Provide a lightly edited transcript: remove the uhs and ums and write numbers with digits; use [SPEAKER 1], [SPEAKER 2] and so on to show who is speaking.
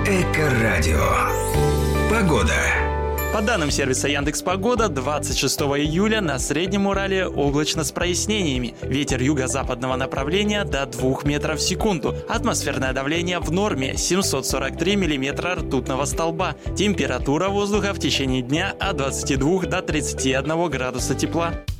[SPEAKER 1] Эко-радио. Погода.
[SPEAKER 2] По данным сервиса Яндекс.Погода, 26 июля на Среднем Урале облачно с прояснениями. Ветер юго-западного направления до 2 метров в секунду. Атмосферное давление в норме 743 миллиметра ртутного столба. Температура воздуха в течение дня от 22 до 31 градуса тепла.